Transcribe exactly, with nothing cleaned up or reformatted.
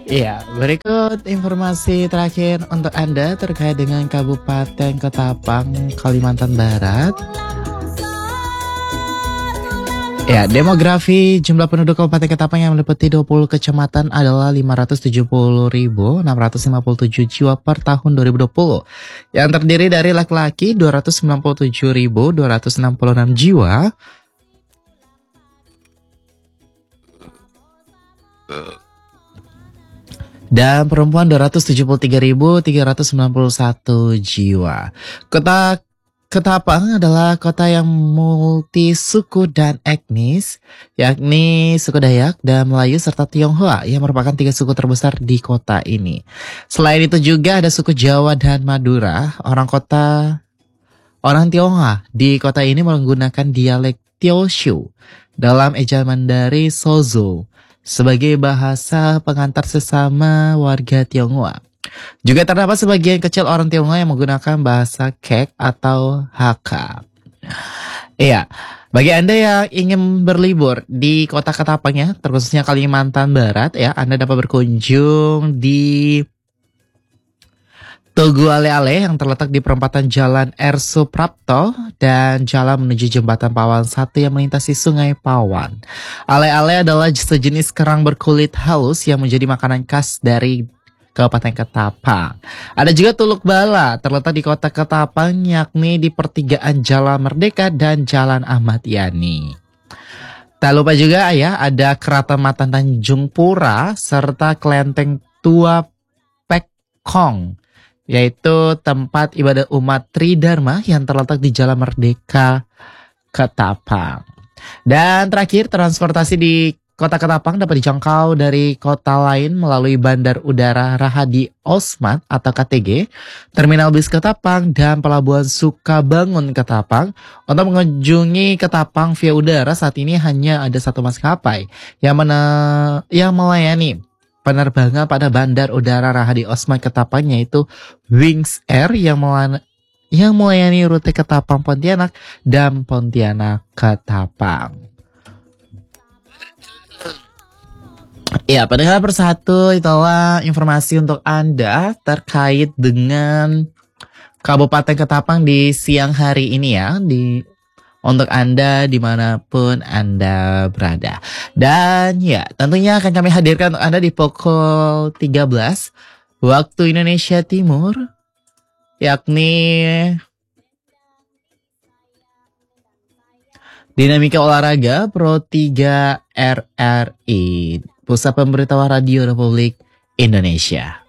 Iya, berikut informasi terakhir untuk Anda terkait dengan Kabupaten Ketapang, Kalimantan Barat. Ya, demografi jumlah penduduk Kabupaten Ketapang yang meliputi dua puluh kecamatan adalah lima ratus tujuh puluh ribu enam ratus lima puluh tujuh jiwa per tahun dua ribu dua puluh. Yang terdiri dari laki-laki dua ratus sembilan puluh tujuh ribu dua ratus enam puluh enam jiwa. Dan perempuan dua ratus tujuh puluh tiga ribu tiga ratus sembilan puluh satu jiwa. Kota Ketapang adalah kota yang multi suku dan etnis, yakni suku Dayak dan Melayu serta Tionghoa yang merupakan tiga suku terbesar di kota ini. Selain itu juga ada suku Jawa dan Madura. Orang kota orang Tionghoa di kota ini menggunakan dialek Teochew dalam ejaan Mandarin Sozo sebagai bahasa pengantar sesama warga Tionghoa. Juga terdapat sebagian kecil orang Tionghoa yang menggunakan bahasa Kek atau Hakka. Iya, bagi Anda yang ingin berlibur di kota Ketapang ya, terkhususnya Kalimantan Barat ya, Anda dapat berkunjung di Tugu Ale-Ale yang terletak di perempatan Jalan R. Suprapto dan jalan menuju Jembatan Pawan satu yang melintasi Sungai Pawan. Ale-ale adalah sejenis kerang berkulit halus yang menjadi makanan khas dari Kabupaten Ketapang. Ada juga Tuluk Bala terletak di kota Ketapang, yakni di pertigaan Jalan Merdeka dan Jalan Ahmad Yani. Tak lupa juga ya, ada Keraton Matan Tanjung Pura serta Kelenteng Tua Pek Kong, yaitu tempat ibadah umat Tridharma yang terletak di Jalan Merdeka Ketapang. Dan terakhir, transportasi di Kota Ketapang dapat dijangkau dari kota lain melalui Bandar Udara Rahadi Osman atau K T G, Terminal Bis Ketapang, dan Pelabuhan Sukabangun Ketapang. Untuk mengunjungi Ketapang via udara saat ini hanya ada satu maskapai yang, mena- yang melayani penerbangan pada Bandar Udara Rahadi Osman Ketapang, yaitu Wings Air yang melayani, yang melayani rute Ketapang Pontianak dan Pontianak Ketapang. Ya, pendengar persatu, itulah informasi untuk Anda terkait dengan Kabupaten Ketapang di siang hari ini ya, di untuk Anda dimanapun Anda berada. Dan ya, tentunya akan kami hadirkan untuk Anda di pukul tiga belas waktu Indonesia Timur, yakni Dinamika Olahraga Pro tiga R R I, Pusat Pemberitahuan Radio Republik Indonesia.